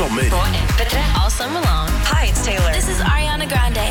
sommer. På MP3 all summer long. Hi, it's Taylor. This is Ariana Grande.